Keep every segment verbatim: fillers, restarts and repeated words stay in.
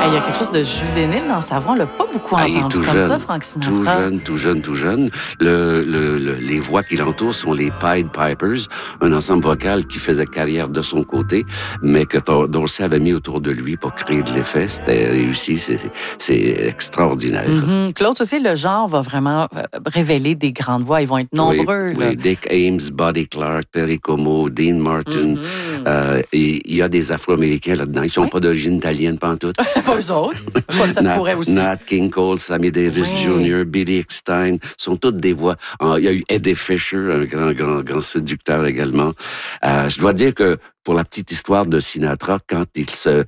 Hey, il y a quelque chose de juvénile dans sa voix. On l'a pas beaucoup Ah, il est entendu tout comme jeune, ça, Frank Sinatra. tout jeune, tout jeune, tout jeune. Le, le, le- les voix qui l'entourent sont les Pied Pipers, un ensemble vocal qui faisait carrière de son côté, mais que Tor- Dorsey avait mis autour de lui pour créer de l'effet. C'était réussi, c'est, c'est extraordinaire. Mhm. Claude, tu sais, le genre va vraiment euh, révéler des grandes voix. Ils vont être nombreux. Oui, là. oui, Dick Ames, Buddy Clark, Perry Como, Dean Martin. Mhm. Euh, et il y a des Afro-Américains là-dedans. Ils sont Oui. pas d'origine italienne, pantoute. Pas eux autres. Quoi que ça se Nat, pourrait aussi. Nat King Cole, Sammy Davis Oui. junior, Billy Eckstine, sont toutes des voix. Ah, il y a eu Eddie Fisher, un grand, grand, grand séducteur également. Euh, je dois dire que pour la petite histoire de Sinatra, quand il se...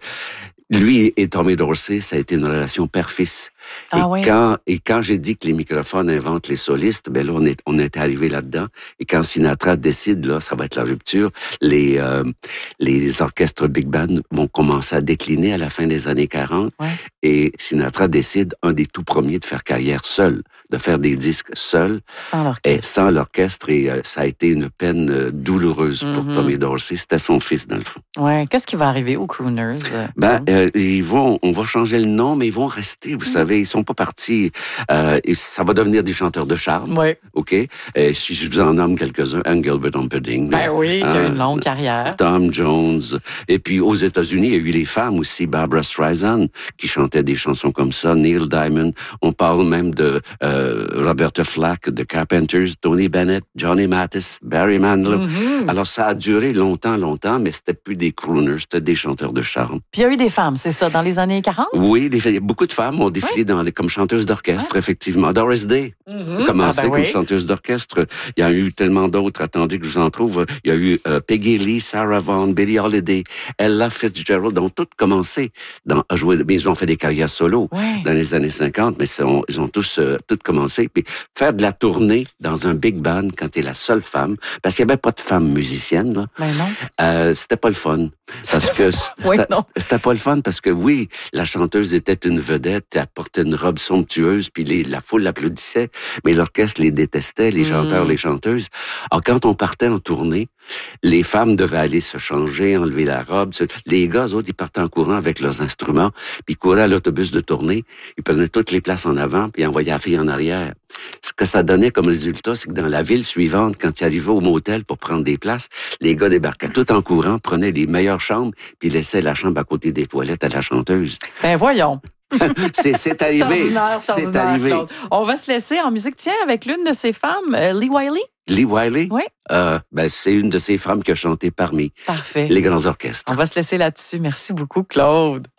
Lui et Tommy Dorsey, ça a été une relation père-fils. Ah et, oui. quand, et quand j'ai dit que les microphones inventent les solistes, ben là, on est, on est arrivé là-dedans. Et quand Sinatra décide, là, ça va être la rupture, les, euh, les orchestres big band vont commencer à décliner à la fin des années quarante. Ouais. Et Sinatra décide, un des tout premiers, de faire carrière seul, de faire des disques seul, Sans l'orchestre. et sans l'orchestre. Et euh, ça a été une peine euh, douloureuse pour Mhm. Tommy Dorsey. C'était son fils, dans le fond. Ouais. Qu'est-ce qui va arriver aux crooners? euh, Ben, Claude? euh, ils vont, on va changer le nom, mais ils vont rester. Vous savez, ils sont pas partis. Euh, et ça va devenir des chanteurs de charme, Oui. ok. Et si je vous en nomme quelques-uns, Engelbert Humperdinck, Ben oui, qui a euh, une longue carrière. Tom Jones. Et puis aux États-Unis, il y a eu les femmes aussi, Barbra Streisand, qui chantait des chansons comme ça, Neil Diamond. On parle même de euh, Roberta Flack, de Carpenters, Tony Bennett, Johnny Mathis, Barry Manilow. Mhm. Alors ça a duré longtemps, longtemps, mais c'était plus des crooners, c'était des chanteurs de charme. Puis il y a eu des femmes, c'est ça, dans les années quarante? Oui, des- beaucoup de femmes ont défilé dans les, comme chanteuses d'orchestre, effectivement. Doris Day Mhm. a commencé Ah ben comme oui. chanteuse d'orchestre. Il y a eu tellement d'autres. Attendez que je vous en trouve. Il y a eu euh, Peggy Lee, Sarah Vaughan, Billie Holiday, Ella Fitzgerald, ont toutes commencé dans, à jouer. Mais ils ont fait des carrières solo Ouais. dans les années cinquante, mais sont- ils ont tous euh, toutes commencé. Puis faire de la tournée dans un big band quand t'es la seule femme, parce qu'il n'y avait pas de femmes musiciennes, là, Ben non. euh, c'était pas le fun. Parce que Oui, c'était- non. c'était pas le fun parce que oui, la chanteuse était une vedette, elle portait une robe somptueuse, puis les, la foule l'applaudissait, mais l'orchestre les détestait, les Mm. chanteurs, les chanteuses. Alors quand on partait en tournée, les femmes devaient aller se changer, enlever la robe. se- Les gars, eux autres, ils partaient en courant avec leurs instruments, puis ils couraient à l'autobus de tournée, ils prenaient toutes les places en avant, puis ils envoyaient la fille en arrière. Ce que ça donnait comme résultat, c'est que dans la ville suivante, quand ils arrivaient au motel pour prendre des places, les gars débarquaient tout en courant, prenaient les meilleures chambres, puis laissaient la chambre à côté des toilettes à la chanteuse. Ben voyons. C'est, c'est arrivé. ordinaire, c'est C'est ordinaire, arrivé. Claude. On va se laisser en musique, tiens, avec l'une de ces femmes, euh, Lee Wiley. Lee Wiley, Oui. euh, ben, c'est une de ces femmes qui a chanté parmi Parfait. les grands orchestres. On va se laisser là-dessus. Merci beaucoup, Claude.